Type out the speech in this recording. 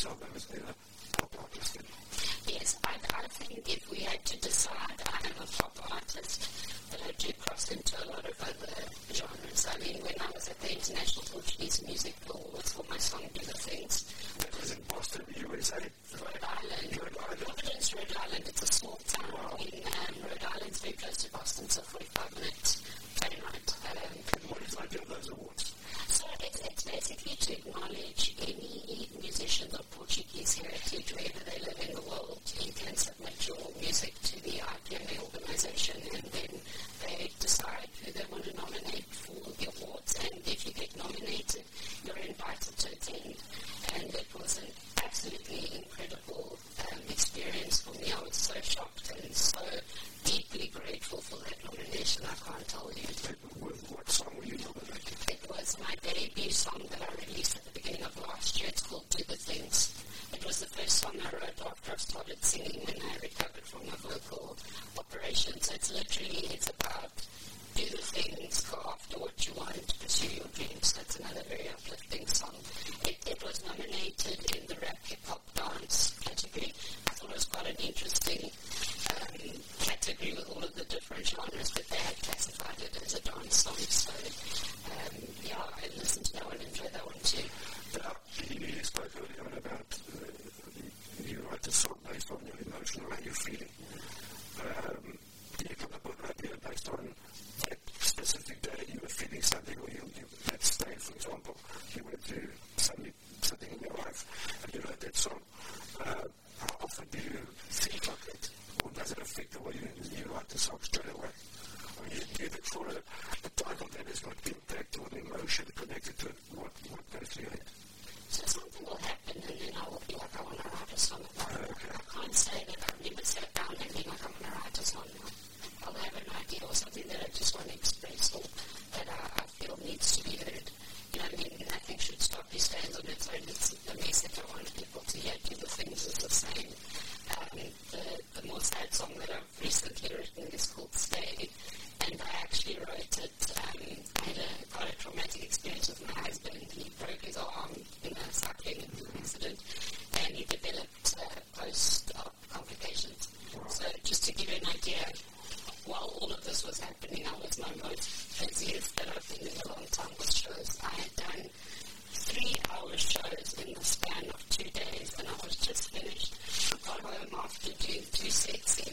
yourself as being a pop artist then? Yes, I think if we had to decide, I am a pop artist, but I do cross into a lot of other genres. I mean, when I was at the International Portuguese Music Bowl, was for my song Do the Things. That was in Boston, USA? Rhode Island. Rhode Island. Providence, Rhode Island. It's a small town in Rhode Island. It's very close to Boston, so 45 minutes train ride. And what is the idea of those awards? So it's basically to acknowledge any musicians of Portuguese heritage wherever they live in the world. You can submit your music to the IPMA organization, and then they decide who they want to nominate for the awards. And if you get nominated, you're invited to attend. And it was an absolutely incredible experience for me. I was so shocked and so deeply grateful for that nomination. I can't tell you. What song were you nominated? It was my debut song that I released at the beginning of last year. It's called Do the Things. It was the first song I wrote after I started singing when I recovered from my vocal operation. So it's about do the things, go after what you want, pursue your dreams. That's another very uplifting song. It was nominated in the rap hip-hop dance category. I thought it was quite an interesting category with all of the different genres, but they had classified it as a dance song. So, I listened to that one and enjoyed that one too. Now, you spoke earlier on about you write a song based on your emotion and how you're feeling. You come up with an idea based on that specific day you were feeling something, or let's say, for example, you went through something in your life and you wrote that song. How often do you think like that? Or does it affect the way you write the song straight away? Or do you look for a title that has got impact or an emotion connected to it? What goes through your head? So something will happen and then I will feel like I want to write a song about it. Okay. I can't say that I've never sat down and been like, I'm going to write a song. I'll have an idea or something that I just want to express or that I feel needs to be heard. You know what I mean? Nothing should stop you stands on its own. It's the message I want people to hear. Do the things is the same. The more sad song that I've recently written is called Stay, and I actually wrote it. I had quite a traumatic experience with my husband. He broke his arm in a cycling accident, and he developed post-op complications. So just to give you an idea, while all of this was happening, I was my most busiest that I've been in a long time with shows. I had done 3-hour shows in the span of 2 days, and I was just finished. I got home after doing 2 sets